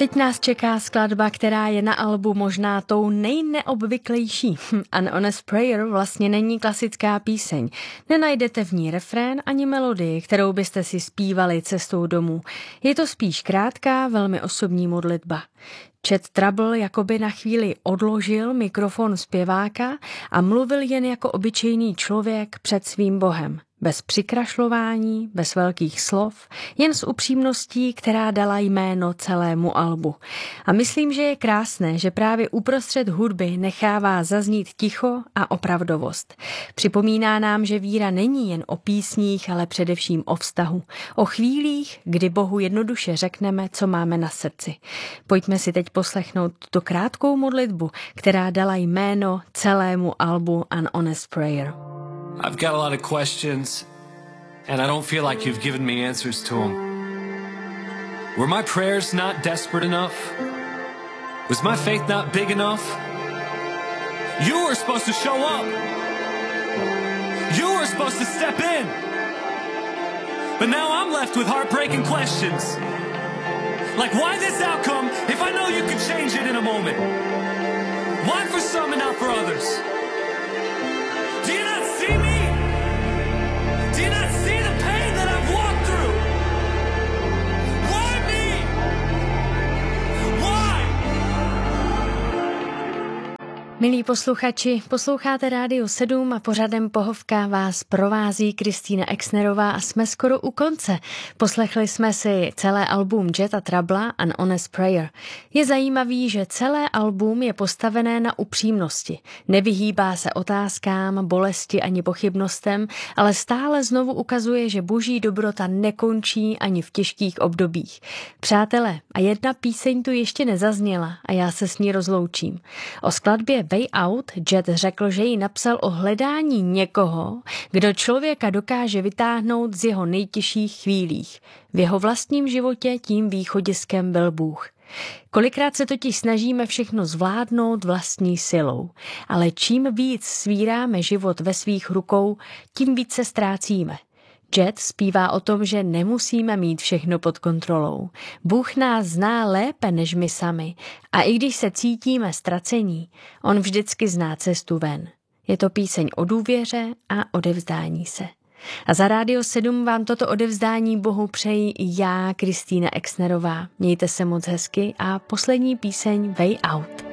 Teď nás čeká skladba, která je na albu možná tou nejneobvyklejší. An Honest Prayer vlastně není klasická píseň. Nenajdete v ní refrén ani melodii, kterou byste si zpívali cestou domů. Je to spíš krátká, velmi osobní modlitba. Chet Trouble jakoby na chvíli odložil mikrofon zpěváka a mluvil jen jako obyčejný člověk před svým Bohem. Bez přikrašlování, bez velkých slov, jen s upřímností, která dala jméno celému albu. A myslím, že je krásné, že právě uprostřed hudby nechává zaznít ticho a opravdovost. Připomíná nám, že víra není jen o písních, ale především o vztahu. O chvílích, kdy Bohu jednoduše řekneme, co máme na srdci. Pojďme si teď poslechnout tuto krátkou modlitbu, která dala jméno celému albu An Honest Prayer. I've got a lot of questions, and I don't feel like you've given me answers to them. Were my prayers not desperate enough? Was my faith not big enough? You were supposed to show up. You were supposed to step in. But now I'm left with heartbreaking questions. Like, why this outcome if I know you can change it in a moment? Why for some and not for others? Do you not see me? Do you not see the pain that I've walked through? Why me? Why? Milí posluchači, posloucháte Rádio 7 a pořadem Pohovka vás provází Kristýna Exnerová a jsme skoro u konce. Poslechli jsme si celé album Cheta Trouble An Honest Prayer. Je zajímavý, že celé album je postavené na upřímnosti. Nevyhýbá se otázkám, bolesti ani pochybnostem, ale stále znovu ukazuje, že boží dobrota nekončí ani v těžkých obdobích. Přátelé, a jedna píseň tu ještě nezazněla a já se s ní rozloučím. O skladbě Way Out Jet řekl, že ji napsal o hledání někoho, kdo člověka dokáže vytáhnout z jeho nejtěžších chvílích. V jeho vlastním životě tím východiskem byl Bůh. Kolikrát se totiž snažíme všechno zvládnout vlastní silou, ale čím víc svíráme život ve svých rukou, tím víc se ztrácíme. Jet zpívá o tom, že nemusíme mít všechno pod kontrolou. Bůh nás zná lépe než my sami a i když se cítíme ztracení, on vždycky zná cestu ven. Je to píseň o důvěře a odevzdání se. A za Rádio 7 vám toto odevzdání Bohu přeji i já, Kristýna Exnerová. Mějte se moc hezky a poslední píseň Way Out.